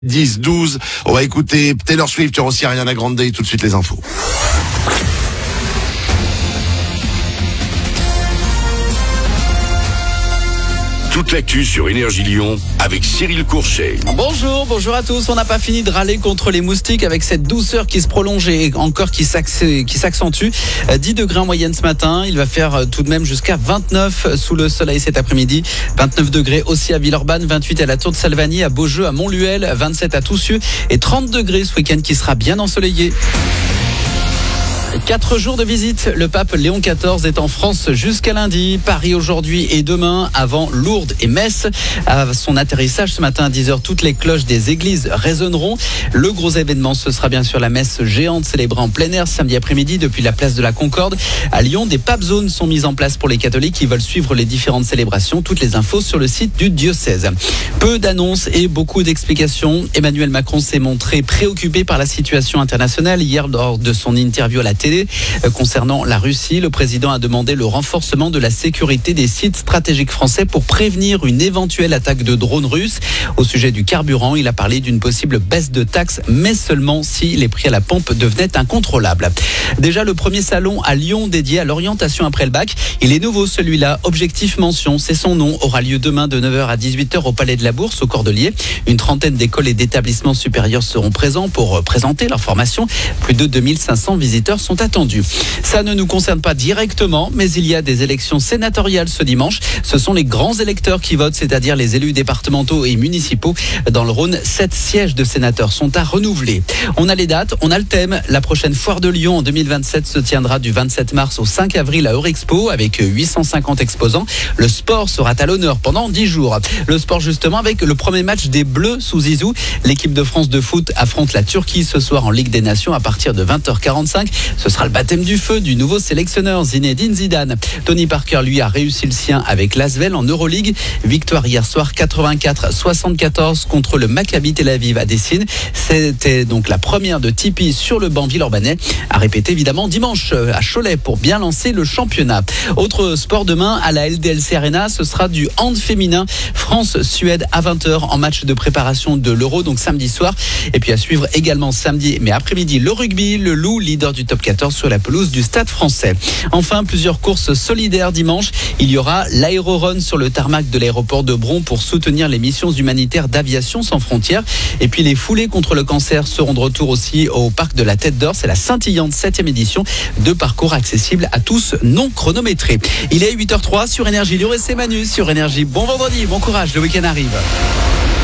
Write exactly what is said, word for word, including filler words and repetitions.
dix, douze, on va écouter Taylor Swift, il y aura aussi Ariana Grande et tout de suite les infos. Toute l'actu sur Énergie Lyon avec Cyril Courchet. Bonjour, bonjour à tous. On n'a pas fini de râler contre les moustiques avec cette douceur qui se prolonge et encore qui s'accentue. dix degrés en moyenne ce matin. Il va faire tout de même jusqu'à vingt-neuf sous le soleil cet après-midi. vingt-neuf degrés aussi à Villeurbanne, vingt-huit à la Tour de Salvagny, à Beaujeu, à Montluel, vingt-sept à Toussieu et trente degrés ce week-end qui sera bien ensoleillé. Quatre jours de visite. Le pape Léon quatorze est en France jusqu'à lundi. Paris aujourd'hui et demain avant Lourdes et Metz. À son atterrissage ce matin à dix heures, toutes les cloches des églises résonneront. Le gros événement, ce sera bien sûr la messe géante célébrée en plein air samedi après-midi depuis la place de la Concorde. À Lyon, des pape zones sont mises en place pour les catholiques qui veulent suivre les différentes célébrations. Toutes les infos sur le site du diocèse. Peu d'annonces et beaucoup d'explications. Emmanuel Macron s'est montré préoccupé par la situation internationale hier lors de son interview à la télé. Concernant la Russie, le président a demandé le renforcement de la sécurité des sites stratégiques français pour prévenir une éventuelle attaque de drones russes. Au sujet du carburant, il a parlé d'une possible baisse de taxes, mais seulement si les prix à la pompe devenaient incontrôlables. Déjà le premier salon à Lyon dédié à l'orientation après le bac. Il est nouveau celui-là, Objectif Mention, c'est son nom, aura lieu demain de neuf heures à dix-huit heures au Palais de la Bourse, au Cordelier. Une trentaine d'écoles et d'établissements supérieurs seront présents pour présenter leur formation. Plus de deux mille cinq cents visiteurs sont attendus. Ça ne nous concerne pas directement, mais il y a des élections sénatoriales ce dimanche. Ce sont les grands électeurs qui votent, c'est-à-dire les élus départementaux et municipaux. Dans le Rhône, sept sièges de sénateurs sont à renouveler. On a les dates, on a le thème. La prochaine foire de Lyon en deux mille vingt-sept se tiendra du vingt-sept mars au cinq avril à Eurexpo avec huit cent cinquante exposants. Le sport sera à l'honneur pendant dix jours. Le sport justement avec le premier match des Bleus sous Zizou. L'équipe de France de foot affronte la Turquie ce soir en Ligue des Nations à partir de vingt heures quarante-cinq. Ce sera le baptême du feu du nouveau sélectionneur Zinedine Zidane. Tony Parker, lui, a réussi le sien avec l'Asvel en Euroleague. Victoire hier soir quatre-vingt-quatre à soixante-quatorze contre le Maccabi Tel Aviv à Dessine. C'était donc la première de Tipeee sur le banc villeurbanais. À répéter évidemment dimanche à Cholet pour bien lancer le championnat. Autre sport demain à la L D L C Arena, ce sera du hand féminin. France-Suède à vingt heures en match de préparation de l'Euro, donc samedi soir. Et puis à suivre également samedi, mais après-midi, le rugby, le Loup, leader du top quatorze sur la pelouse du Stade français. Enfin, plusieurs courses solidaires dimanche. Il y aura l'aérorun sur le tarmac de l'aéroport de Bron pour soutenir les missions humanitaires d'Aviation sans frontières. Et puis les foulées contre le cancer seront de retour aussi au parc de la Tête d'Or. C'est la scintillante septième édition de parcours accessibles à tous non chronométrés. Il est huit heures zéro trois sur Énergie Lyon et c'est Manu sur Énergie. Bon vendredi, bon courage, le week-end arrive.